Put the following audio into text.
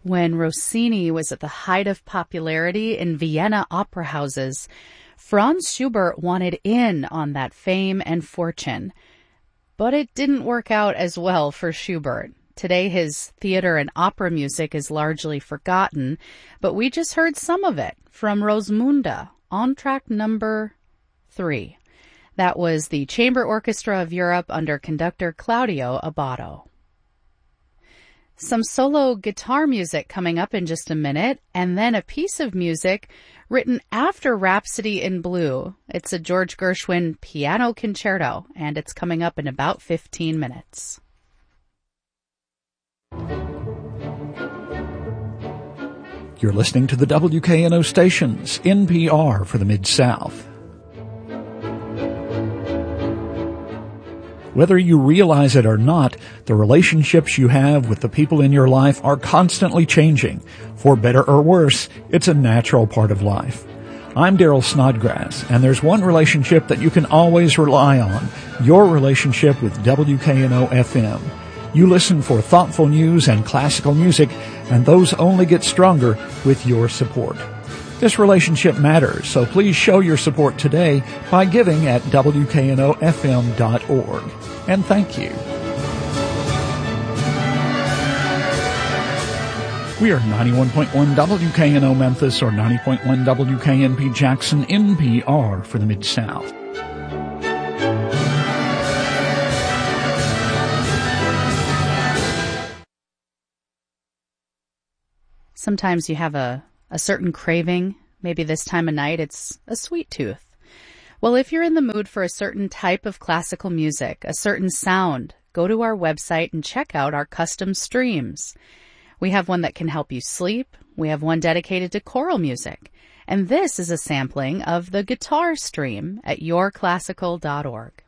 When Rossini was at the height of popularity in Vienna opera houses, Franz Schubert wanted in on that fame and fortune. But it didn't work out as well for Schubert. Today his theater and opera music is largely forgotten, but we just heard some of it from Rosmunda on track number 3. That was the Chamber Orchestra of Europe under conductor Claudio Abbado. Some solo guitar music coming up in just a minute, and then a piece of music written after Rhapsody in Blue. It's a George Gershwin piano concerto, and it's coming up in about 15 minutes. You're listening to the WKNO stations, NPR for the Mid-South. Whether you realize it or not, the relationships you have with the people in your life are constantly changing. For better or worse, it's a natural part of life. I'm Daryl Snodgrass, and there's one relationship that you can always rely on, your relationship with WKNO-FM. You listen for thoughtful news and classical music, and those only get stronger with your support. This relationship matters, so please show your support today by giving at WKNOFM.org. And thank you. We are 91.1 WKNO Memphis or 90.1 WKNP Jackson, NPR for the Mid-South. Sometimes you have a certain craving. Maybe this time of night it's a sweet tooth. Well, if you're in the mood for a certain type of classical music, a certain sound, go to our website and check out our custom streams. We have one that can help you sleep. We have one dedicated to choral music. And this is a sampling of the guitar stream at yourclassical.org.